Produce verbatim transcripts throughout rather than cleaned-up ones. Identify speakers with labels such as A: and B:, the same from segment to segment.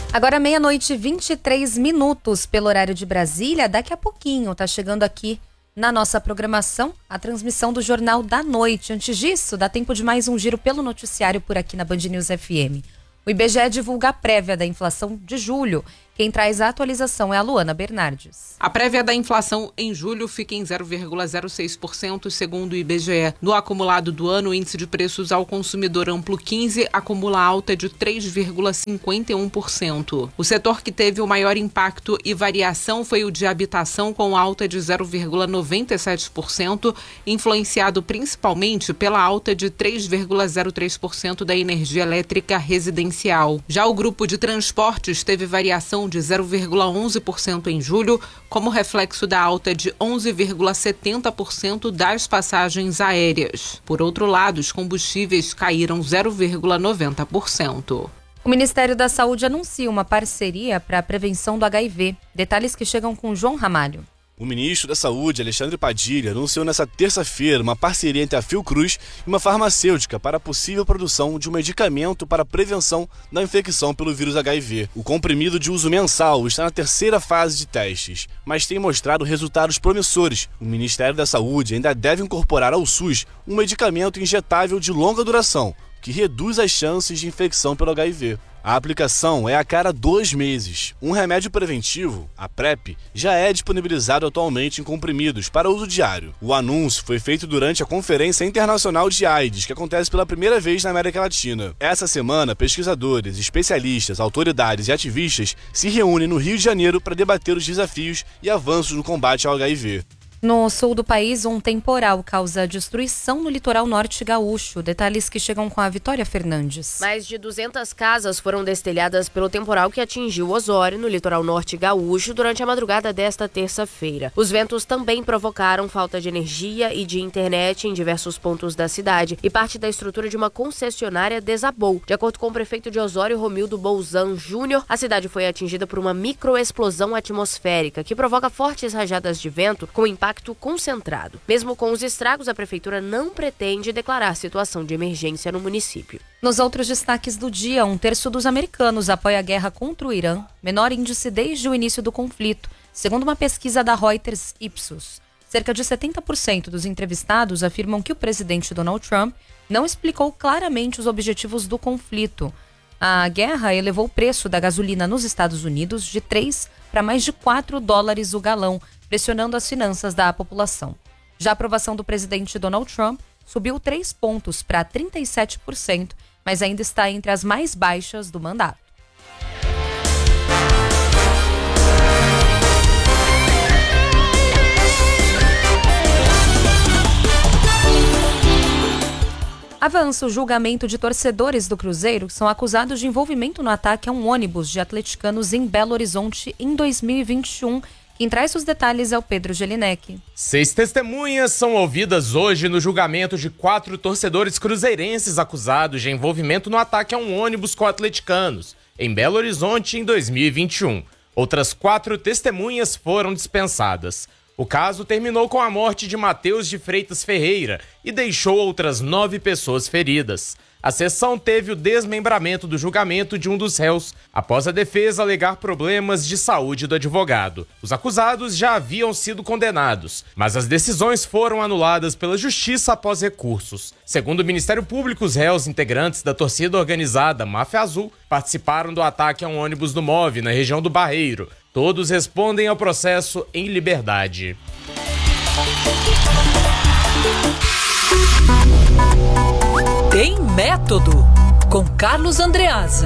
A: Agora meia-noite e vinte e três minutos pelo horário de Brasília. Daqui a pouquinho tá chegando aqui na nossa programação a transmissão do Jornal da Noite. Antes disso, dá tempo de mais um giro pelo noticiário por aqui na Band News F M. O I B G E divulga a prévia da inflação de julho. Quem traz a atualização é a Luana Bernardes.
B: A prévia da inflação em julho fica em zero vírgula zero seis por cento, segundo o I B G E. No acumulado do ano, o índice de preços ao consumidor amplo quinze acumula alta de três vírgula cinquenta e um por cento. O setor que teve o maior impacto e variação foi o de habitação, com alta de zero vírgula noventa e sete por cento, influenciado principalmente pela alta de três vírgula zero três por cento da energia elétrica residencial. Já o grupo de transportes teve variação de zero vírgula onze por cento em julho, como reflexo da alta de onze vírgula setenta por cento das passagens aéreas. Por outro lado, os combustíveis caíram zero vírgula noventa por cento.
A: O Ministério da Saúde anuncia uma parceria para a prevenção do H I V. Detalhes que chegam com João Ramalho.
C: O ministro da Saúde, Alexandre Padilha, anunciou nesta terça-feira uma parceria entre a Fiocruz e uma farmacêutica para a possível produção de um medicamento para a prevenção da infecção pelo vírus H I V. O comprimido de uso mensal está na terceira fase de testes, mas tem mostrado resultados promissores. O Ministério da Saúde ainda deve incorporar ao SUS um medicamento injetável de longa duração, que reduz as chances de infecção pelo H I V. A aplicação é a cada dois meses. Um remédio preventivo, a PrEP, já é disponibilizado atualmente em comprimidos para uso diário. O anúncio foi feito durante a Conferência Internacional de AIDS, que acontece pela primeira vez na América Latina. Essa semana, pesquisadores, especialistas, autoridades e ativistas se reúnem no Rio de Janeiro para debater os desafios e avanços no combate ao H I V.
A: No sul do país, um temporal causa destruição no litoral norte gaúcho. Detalhes que chegam com a Vitória Fernandes.
D: Mais de duzentas casas foram destelhadas pelo temporal que atingiu Osório, no litoral norte gaúcho, durante a madrugada desta terça-feira. Os ventos também provocaram falta de energia e de internet em diversos pontos da cidade, e parte da estrutura de uma concessionária desabou. De acordo com o prefeito de Osório, Romildo Bolzan Júnior, a cidade foi atingida por uma microexplosão atmosférica que provoca fortes rajadas de vento com impacto concentrado. Mesmo com os estragos, a prefeitura não pretende declarar situação de emergência no município.
A: Nos outros destaques do dia, um terço dos americanos apoia a guerra contra o Irã, menor índice desde o início do conflito, segundo uma pesquisa da Reuters Ipsos. Cerca de setenta por cento dos entrevistados afirmam que o presidente Donald Trump não explicou claramente os objetivos do conflito. A guerra elevou o preço da gasolina nos Estados Unidos de três para mais de quatro dólares o galão, pressionando as finanças da população. Já a aprovação do presidente Donald Trump subiu três pontos para trinta e sete por cento, mas ainda está entre as mais baixas do mandato. Avança o julgamento de torcedores do Cruzeiro que são acusados de envolvimento no ataque a um ônibus de atleticanos em Belo Horizonte em dois mil e vinte e um. Quem traz os detalhes é o Pedro Gelinek.
E: Seis testemunhas são ouvidas hoje no julgamento de quatro torcedores cruzeirenses acusados de envolvimento no ataque a um ônibus com atleticanos em Belo Horizonte em dois mil e vinte e um. Outras quatro testemunhas foram dispensadas. O caso terminou com a morte de Matheus de Freitas Ferreira e deixou outras nove pessoas feridas. A sessão teve o desmembramento do julgamento de um dos réus, após a defesa alegar problemas de saúde do advogado. Os acusados já haviam sido condenados, mas as decisões foram anuladas pela Justiça após recursos. Segundo o Ministério Público, os réus integrantes da torcida organizada Máfia Azul participaram do ataque a um ônibus do Move, na região do Barreiro. Todos respondem ao processo em liberdade.
F: Tem Método, com Carlos Andreasa.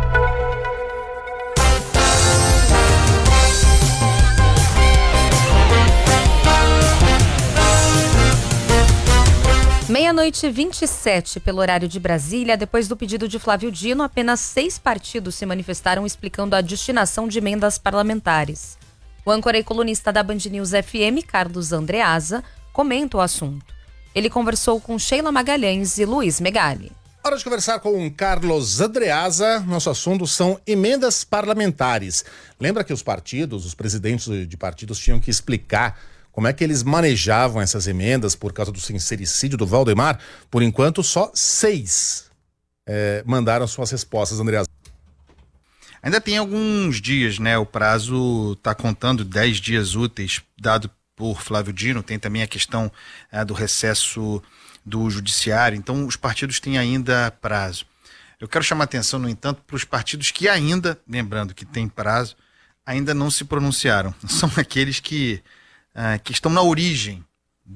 A: Meia-noite e vinte e sete pelo horário de Brasília. Depois do pedido de Flávio Dino, apenas seis partidos se manifestaram explicando a destinação de emendas parlamentares. O âncora e colunista da Band News F M, Carlos Andreasa, comenta o assunto. Ele conversou com Sheila Magalhães e Luiz Megali.
G: Hora de conversar com Carlos Andreasa. Nosso assunto são emendas parlamentares. Lembra que os partidos, os presidentes de partidos tinham que explicar como é que eles manejavam essas emendas por causa do sincericídio do Valdemar? Por enquanto, só seis é, mandaram suas respostas, Andreasa.
H: Ainda tem alguns dias, né? O prazo está contando dez dias úteis, dado por Flávio Dino. Tem também a questão é, do recesso do judiciário. Então, os partidos têm ainda prazo. Eu quero chamar atenção, no entanto, para os partidos que ainda, lembrando que tem prazo, ainda não se pronunciaram. São aqueles que, uh, que estão na origem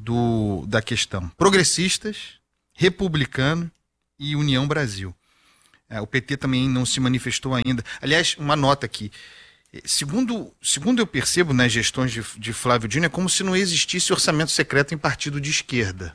H: do, da questão. Progressistas, Republicano e União Brasil. Uh, o P T também não se manifestou ainda. Aliás, uma nota aqui. Segundo, segundo eu percebo nas gestões de, de Flávio Dino, é como se não existisse orçamento secreto em partido de esquerda.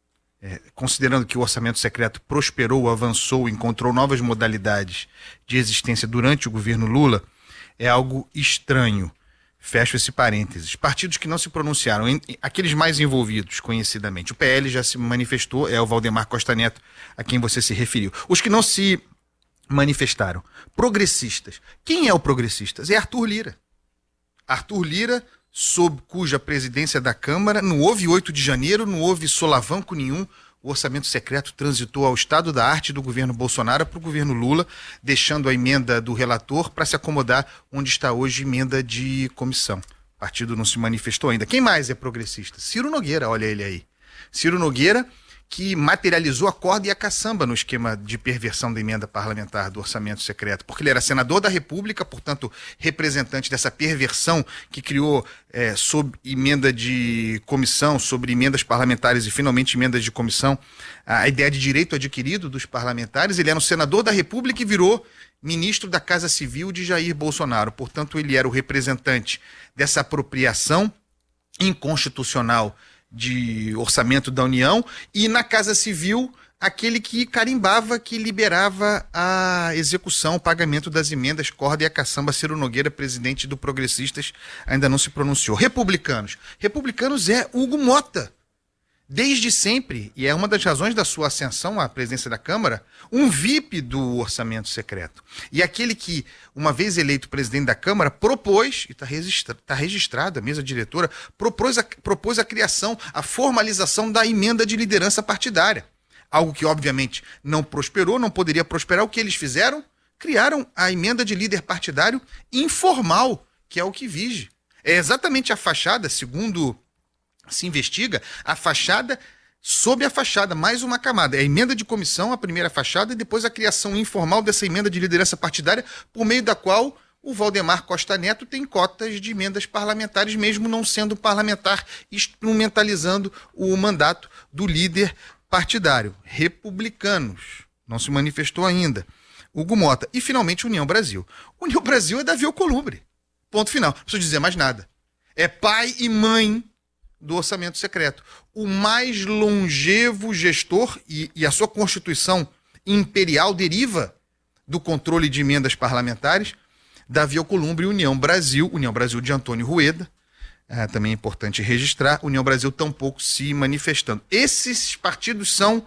H: É, considerando que o orçamento secreto prosperou, avançou, encontrou novas modalidades de existência durante o governo Lula, é algo estranho. Fecho esse parênteses. Partidos que não se pronunciaram, em, aqueles mais envolvidos, conhecidamente. O P L já se manifestou, é o Valdemar Costa Neto, a quem você se referiu. Os que não se manifestaram, progressistas. Quem é o progressistas? É Arthur Lira. Arthur Lira, sob cuja presidência da Câmara, não houve oito de janeiro, não houve solavanco nenhum. O orçamento secreto transitou ao estado da arte do governo Bolsonaro para o governo Lula, deixando a emenda do relator para se acomodar onde está hoje emenda de comissão. O partido não se manifestou ainda. Quem mais é progressista? Ciro Nogueira, olha ele aí. Ciro Nogueira, que materializou a corda e a caçamba no esquema de perversão da emenda parlamentar do orçamento secreto, porque ele era senador da República, portanto, representante dessa perversão que criou, é, sob emenda de comissão, sobre emendas parlamentares e finalmente emendas de comissão, a ideia de direito adquirido dos parlamentares. Ele era um senador da República e virou ministro da Casa Civil de Jair Bolsonaro. Portanto, ele era o representante dessa apropriação inconstitucional de orçamento da União, e na Casa Civil aquele que carimbava, que liberava a execução, o pagamento das emendas, corda e a caçamba. Ciro Nogueira, presidente do Progressistas, ainda não se pronunciou. Republicanos. Republicanos é Hugo Mota. Desde sempre, e é uma das razões da sua ascensão à presidência da Câmara, um V I P do orçamento secreto. E aquele que, uma vez eleito presidente da Câmara, propôs, e está registra, tá registrado, a mesa diretora, propôs a, propôs a criação, a formalização da emenda de liderança partidária. Algo que, obviamente, não prosperou, não poderia prosperar. O que eles fizeram? Criaram a emenda de líder partidário informal, que é o que vige. É exatamente a fachada, segundo se investiga, a fachada sob a fachada, mais uma camada. É a emenda de comissão, a primeira fachada, e depois a criação informal dessa emenda de liderança partidária, por meio da qual o Valdemar Costa Neto tem cotas de emendas parlamentares, mesmo não sendo parlamentar, instrumentalizando o mandato do líder partidário. Republicanos. Não se manifestou ainda. Hugo Mota. E, finalmente, União Brasil. União Brasil é Davi Alcolumbre. Ponto final. Não preciso dizer mais nada. É pai e mãe do orçamento secreto. O mais longevo gestor, e, e a sua constituição imperial deriva do controle de emendas parlamentares, Davi Alcolumbre, União Brasil, União Brasil de Antônio Rueda, é, também é importante registrar, União Brasil tampouco se manifestando. Esses partidos são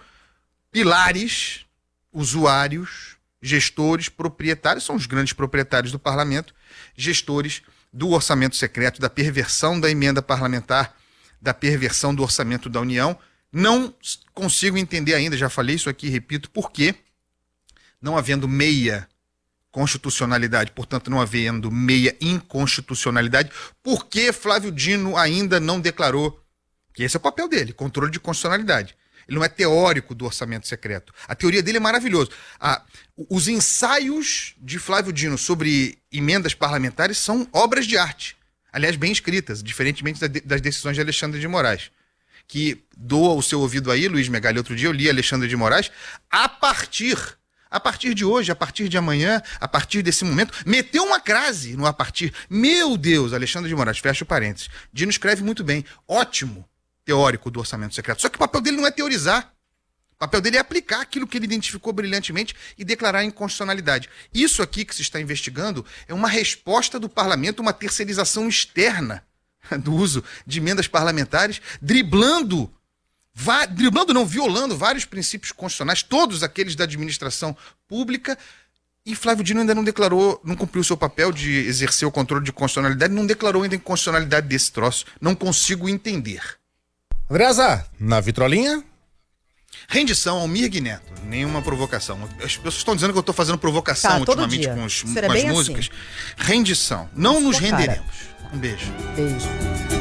H: pilares, usuários, gestores, proprietários, são os grandes proprietários do parlamento, gestores do orçamento secreto, da perversão da emenda parlamentar, da perversão do orçamento da União. Não consigo entender ainda, já falei isso aqui, repito, por que, não havendo meia constitucionalidade, portanto não havendo meia inconstitucionalidade, por que Flávio Dino ainda não declarou que esse é o papel dele, controle de constitucionalidade. Ele não é teórico do orçamento secreto. A teoria dele é maravilhosa. Ah, os ensaios de Flávio Dino sobre emendas parlamentares são obras de arte. Aliás, bem escritas, diferentemente das decisões de Alexandre de Moraes, que doa o seu ouvido aí, Luiz Megali. Outro dia eu li Alexandre de Moraes, a partir, a partir de hoje, a partir de amanhã, a partir desse momento, meteu uma crase no a partir. Meu Deus, Alexandre de Moraes, fecha o parênteses. Dino escreve muito bem, ótimo teórico do orçamento secreto, só que o papel dele não é teorizar. O papel dele é aplicar aquilo que ele identificou brilhantemente e declarar inconstitucionalidade. Isso aqui que se está investigando é uma resposta do parlamento, uma terceirização externa do uso de emendas parlamentares, driblando, driblando não, violando vários princípios constitucionais, todos aqueles da administração pública, e Flávio Dino ainda não declarou, não cumpriu o seu papel de exercer o controle de constitucionalidade, não declarou ainda a inconstitucionalidade desse troço. Não consigo entender.
G: Andreasa, na vitrolinha?
H: Rendição ao Mir Neto. Nenhuma provocação. As pessoas estão dizendo que eu estou fazendo provocação
I: Tá,
H: ultimamente
I: dia.
H: com, os,
I: Será
H: com as
I: bem
H: músicas.
I: assim.
H: Rendição. Não nos
I: Sua cara.
H: renderemos. Um beijo.
I: Beijo.